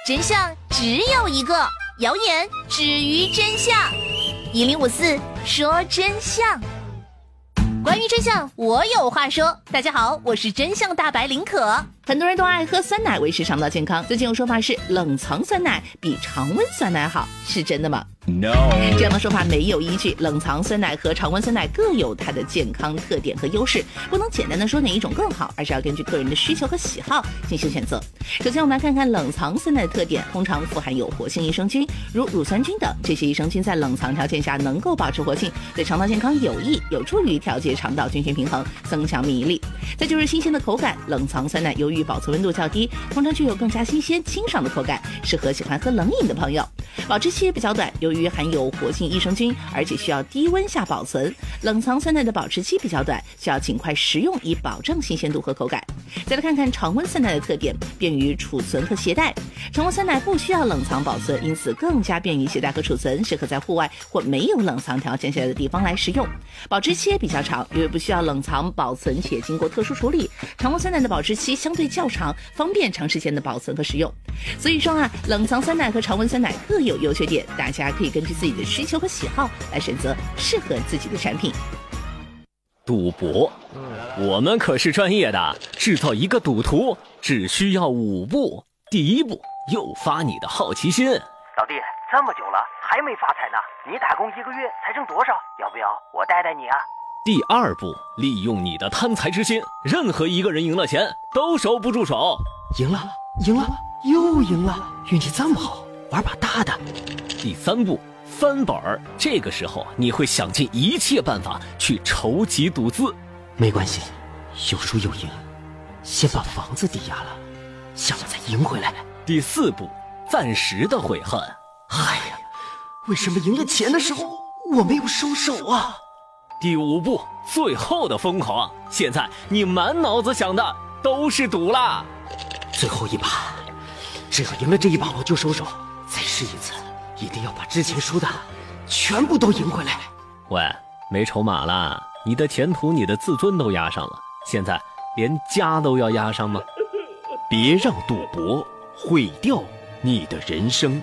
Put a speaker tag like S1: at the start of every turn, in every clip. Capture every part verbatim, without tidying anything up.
S1: 真相只有一个，谣言止于真相。一零五四说真相，关于真相，我有话说。大家好，我是真相大白林可。很多人都爱喝酸奶维持肠道健康，最近有说法是冷藏酸奶比常温酸奶好，是真的吗？
S2: No，
S1: 这样的说法没有依据。冷藏酸奶和常温酸奶各有它的健康特点和优势，不能简单的说哪一种更好，而是要根据个人的需求和喜好进行选择。首先我们来看看冷藏酸奶的特点，通常富含有活性益生菌，如乳酸菌等，这些益生菌在冷藏条件下能够保持活性，对肠道健康有益，有助于调节肠道菌群平衡，增强免疫力。再就是新鲜的口感，冷藏酸奶由于保存温度较低，通常具有更加新鲜清爽的口感，适合喜欢喝冷饮的朋友。保质期也比较短，由于含有活性益生菌，而且需要低温下保存，冷藏酸奶的保质期比较短，需要尽快食用以保证新鲜度和口感。再来看看常温酸奶的特点，便于储存和携带。常温酸奶不需要冷藏保存，因此更加便于携带和储存，适合在户外或没有冷藏条件下的地方来食用。保质期也比较长，因为不需要冷藏保存且经过特殊处理，常温酸奶的保质期相对较长，方便长时间的保存和食用。所以说啊，冷藏酸奶和常温酸奶各有优缺点，大家可以根据自己的需求和喜好来选择适合自己的产品。
S2: 赌博，我们可是专业的，制造一个赌徒只需要五步。第一步，诱发你的好奇心。
S3: 老弟，这么久了还没发财呢，你打工一个月才挣多少？要不要我带带你啊？
S2: 第二步，利用你的贪财之心，任何一个人赢了钱都收不住手。
S4: 赢了，赢了，又赢了，运气这么好，玩把大的。
S2: 第三步，翻本儿，这个时候你会想尽一切办法去筹集赌资。
S4: 没关系，有输有赢，先把房子抵押了，下次再赢回来。
S2: 第四步，暂时的悔恨。
S4: 哎呀，为什么赢了钱的时候我没有收手啊？
S2: 第五步，最后的疯狂。现在你满脑子想的都是赌啦。
S4: 最后一把，只要赢了这一把我就收手，再试一次，一定要把之前输的全部都赢回来。
S2: 喂，没筹码啦，你的前途你的自尊都压上了，现在连家都要压上吗？
S5: 别让赌博毁掉你的人生。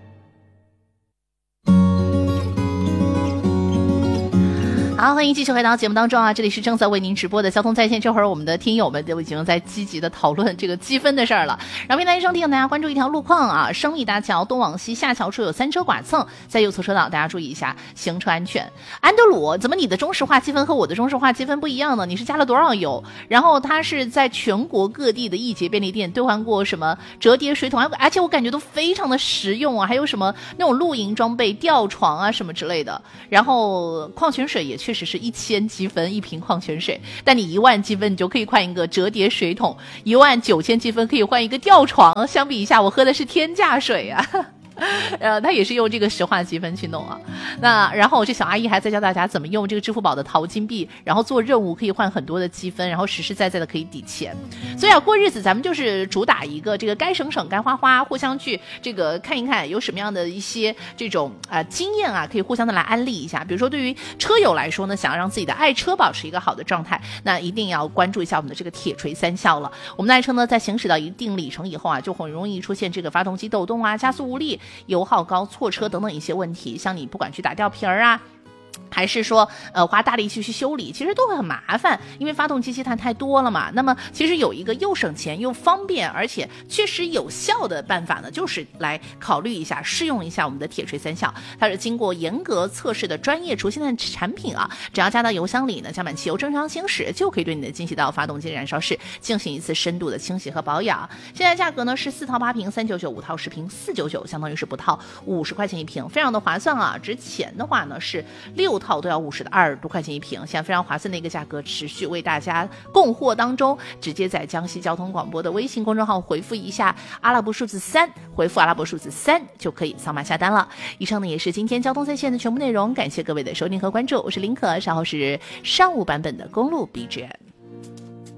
S1: 好，欢迎继续回到节目当中啊！这里是正在为您直播的交通在线。这会儿我们的听友们都已经在积极的讨论这个积分的事儿了。然后平台上提醒大家关注一条路况啊，胜利大桥东往西下桥处有三车剐蹭，在右侧车道，大家注意一下，行车安全。安德鲁，怎么你的中石化积分和我的中石化积分不一样呢？你是加了多少油？然后它是在全国各地的易捷便利店兑换过什么折叠水桶，而且我感觉都非常的实用啊，还有什么那种露营装备、吊床啊什么之类的。然后矿泉水也确实是一千积分一瓶矿泉水，但你一万积分你就可以换一个折叠水桶，一万九千积分可以换一个吊床，相比一下我喝的是天价水啊。呃，他也是用这个石化积分去弄啊。那然后这小阿姨还在教大家怎么用这个支付宝的淘金币，然后做任务可以换很多的积分，然后实实在在的可以抵钱。所以啊，过日子咱们就是主打一个这个该省省该花花，互相去这个看一看有什么样的一些这种啊、呃、经验啊，可以互相的来安利一下。比如说对于车友来说呢，想要让自己的爱车保持一个好的状态，那一定要关注一下我们的这个铁锤三效了。我们的爱车呢，在行驶到一定里程以后啊，就很容易出现这个发动机抖动啊、加速无力、油耗高、错车等等一些问题，像你不管去打吊瓶啊，还是说呃花大力气去修理，其实都会很麻烦，因为发动机积碳太多了嘛。那么其实有一个又省钱又方便而且确实有效的办法呢，就是来考虑一下试用一下我们的铁锤三效。它是经过严格测试的专业除氢的产品啊，只要加到油箱里呢，加满汽油正常行驶，就可以对你的进气道、发动机燃烧室进行一次深度的清洗和保养。现在价格呢是四套八瓶三九九，五套十瓶四九九，相当于是不套五十块钱一瓶，非常的划算啊。之前的话呢是六套都要五十的二十多块钱一瓶，现在非常划算的一个价格，持续为大家供货当中。直接在江西交通广播的微信公众号回复一下阿拉伯数字三，回复阿拉伯数字三就可以扫码下单了。以上呢也是今天交通在线的全部内容，感谢各位的收听和关注，我是林可，稍后是上午版本的公路 B G M。